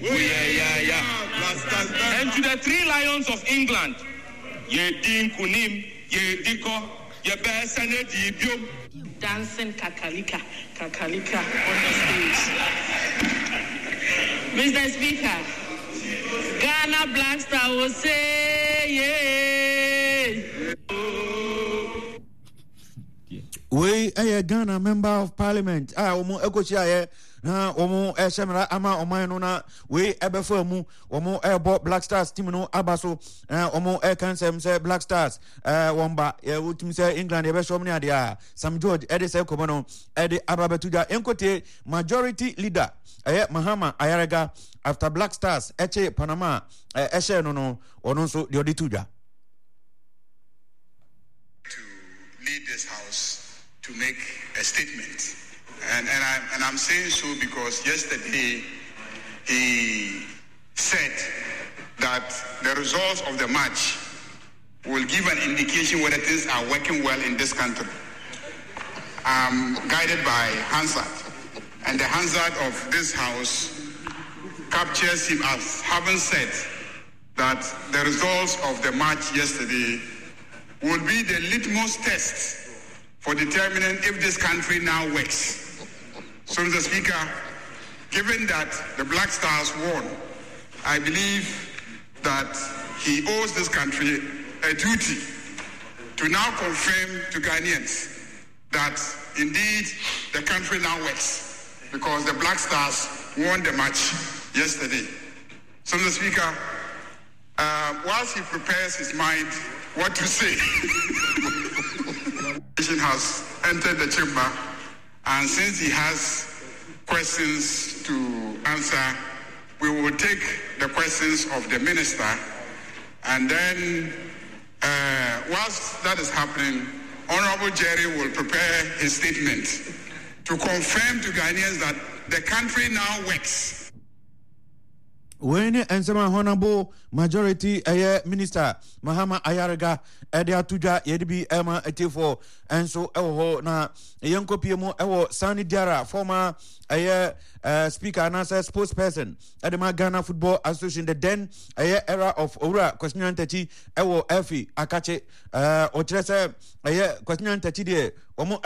And to the three lions of England, ye din kunim, ye diko, ye besenet ye biom. Dancing kakalika on the stage. Mr. Speaker, Ghana Black Star will say, yeah. We a Ghana member of Parliament. Omo ekochia na omo shemra ama omanu na we ebefo mu omo ebo Black Stars team no abaso omo cancel say Black Stars womba utim say England ebe show me ade Sam George ede say komo no ede ababetuja enkote majority leader Mahama Ayaraga after Black Stars eche Panama eshe no ono so de odituja to lead this house to make a statement. And I'm saying so because yesterday he said that the results of the match will give an indication whether things are working well in this country. I'm guided by Hansard, and the Hansard of this house captures him as having said that the results of the match yesterday will be the litmus test for determining if this country now works. So, Mr. Speaker, given that the Black Stars won, I believe that he owes this country a duty to now confirm to Ghanaians that indeed the country now works because the Black Stars won the match yesterday. So, Mr. Speaker, whilst he prepares his mind what to say, has entered the chamber, and since he has questions to answer, we will take the questions of the minister, and then whilst that is happening, Honorable Jerry will prepare his statement to confirm to Ghanaians that the country now works. When and some honorable majority minister Mahama Ayaraga Edia Tuja Yedibi Emma Etifo and so na Yanko Piemo Sani Diara former speaker and answer spokesperson at the Ghana Football Association the then era of Ora question 30 Ewo Efi Akache Ochrese question 30 de